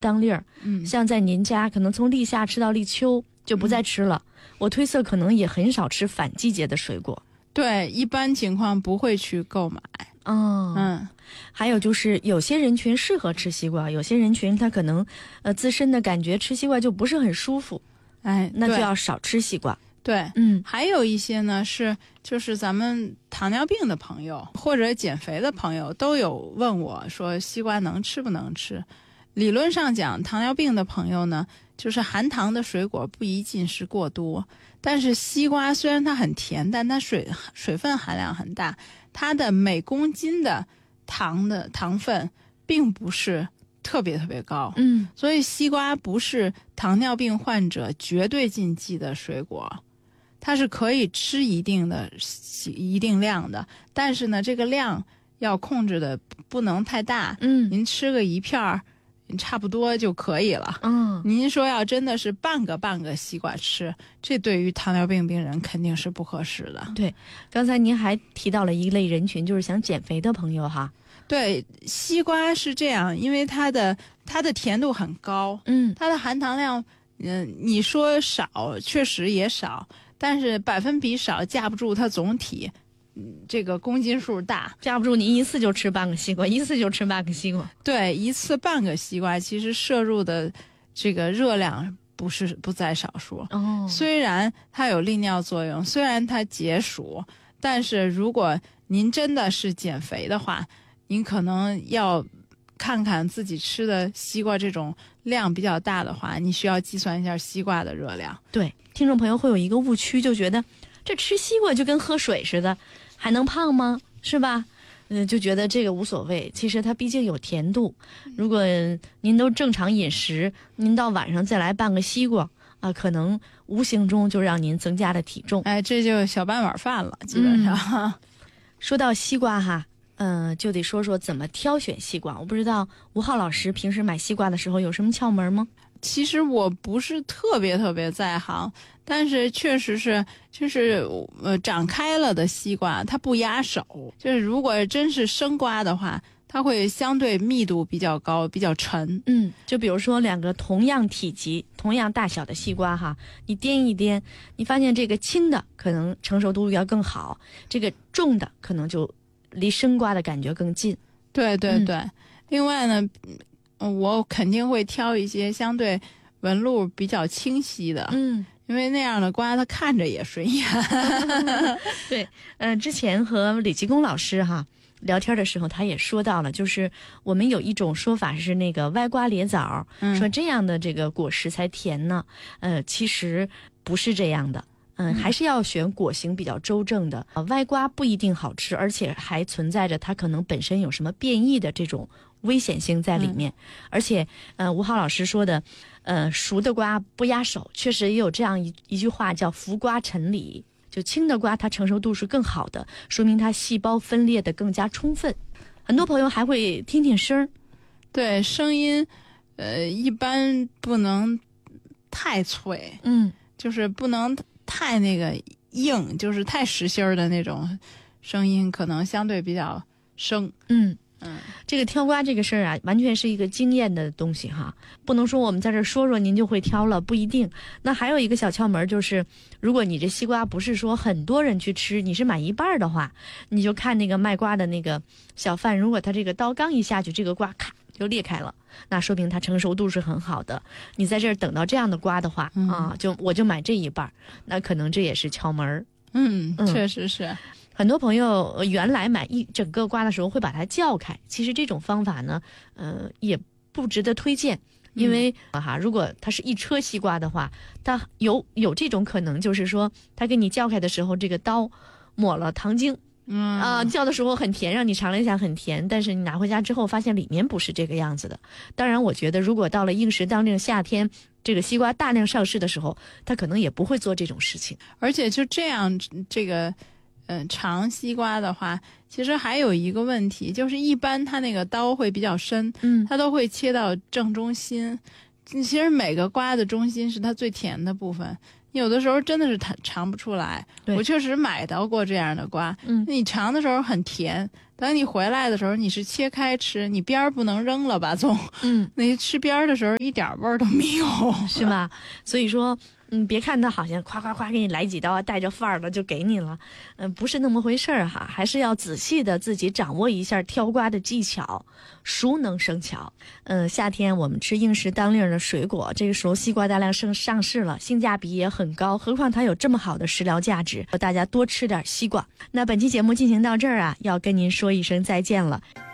当粒儿。像在您家可能从立夏吃到立秋就不再吃了。我推测可能也很少吃反季节的水果。 对，一般情况不会去购买。 还有就是有些人群适合吃西瓜，有些人群他可能自身的感觉吃西瓜就不是很舒服，那就要少吃西瓜。 对，还有一些呢就是咱们糖尿病的朋友或者减肥的朋友都有问我说西瓜能吃不能吃。理论上讲，糖尿病的朋友呢，就是含糖的水果不宜进食过多，但是西瓜虽然它很甜，但它水分含量很大，它的每公斤的糖分并不是特别特别高。所以西瓜不是糖尿病患者绝对禁忌的水果，它是可以吃一定量的，但是呢，这个量要控制的不能太大。您吃个一片儿差不多就可以了。您说要真的是半个西瓜吃，这对于糖尿病病人肯定是不合适的。 对，刚才您还提到了一类人群，就是想减肥的朋友哈。 对，西瓜是这样，因为它的甜度很高，它的含糖量，你说少确实也少，但是百分比少架不住它总体这个公斤数大， 架不住你一次就吃半个西瓜，一次就吃半个西瓜。 对，一次半个西瓜其实摄入的这个热量不在少数。虽然它有利尿作用，虽然它解暑，但是如果您真的是减肥的话，您可能要看看自己吃的西瓜这种量比较大的话，你需要计算一下西瓜的热量。 对，听众朋友会有一个误区，就觉得这吃西瓜就跟喝水似的，还能胖吗？是吧？就觉得这个无所谓。其实它毕竟有甜度，如果您都正常饮食，您到晚上再来半个西瓜可能无形中就让您增加了体重。 这就小半碗饭了，基本上。 说到西瓜哈，就得说说怎么挑选西瓜。我不知道吴浩老师平时买西瓜的时候有什么窍门吗？ 其实我不是特别在行，但是确实是就是长开了的西瓜它不压手，就是如果真是生瓜的话，它会相对密度比较高，比较沉。 就比如说两个同样体积同样大小的西瓜哈，你掂一掂，你发现这个轻的可能成熟度要更好，这个重的可能就离生瓜的感觉更近。 对，另外呢，我肯定会挑一些相对纹路比较清晰的，因为那样的瓜它看着也顺眼。 对，之前和李继功老师哈聊天的时候，他也说到了，就是我们有一种说法是那个歪瓜裂枣，说这样的这个果实才甜呢，其实不是这样的。还是要选果形比较周正的。歪瓜不一定好吃，而且还存在着它可能本身有什么变异的这种危险性在里面。而且吴浩老师说的熟的瓜不压手，确实也有这样一句话叫伏瓜沉里，就轻的瓜它成熟度是更好的，说明它细胞分裂的更加充分。很多朋友还会听听声， 对，声音一般不能太脆，就是不能太那个硬，就是太实心儿的那种声音，可能相对比较生。 这个挑瓜这个事儿啊，完全是一个经验的东西哈，不能说我们在这说说您就会挑了，不一定。那还有一个小窍门就是，如果你这西瓜不是说很多人去吃，你是买一半的话，你就看那个卖瓜的那个小贩，如果他这个刀刚一下去，这个瓜咔就裂开了，那说明它成熟度是很好的。你在这儿等到这样的瓜的话，我就买这一半，那可能这也是窍门。 确实是。 很多朋友原来买一整个瓜的时候会把它撬开，其实这种方法呢，也不值得推荐，因为如果它是一车西瓜的话，它有这种可能，就是说它给你撬开的时候，这个刀抹了糖精。叫的时候很甜，让你尝了一下很甜，但是你拿回家之后发现里面不是这个样子的。当然我觉得如果到了应时当令夏天，这个西瓜大量上市的时候，他可能也不会做这种事情。 而且就这样这个尝西瓜的话，其实还有一个问题，就是一般它那个刀会比较深，它都会切到正中心。其实每个瓜的中心是它最甜的部分，有的时候真的是尝不出来。我确实买到过这样的瓜，你尝的时候很甜， 等你回来的时候，你是切开吃，你边儿不能扔了吧？那吃边儿的时候一点味儿都没有， 是吧？所以说。别看他好像夸夸夸给你来几刀，带着范儿的就给你了，不是那么回事儿哈，还是要仔细的自己掌握一下挑瓜的技巧，熟能生巧。夏天我们吃应时当令的水果，这个时候西瓜大量上市了，性价比也很高，何况它有这么好的食疗价值，大家多吃点西瓜。那本期节目进行到这儿啊，要跟您说一声再见了。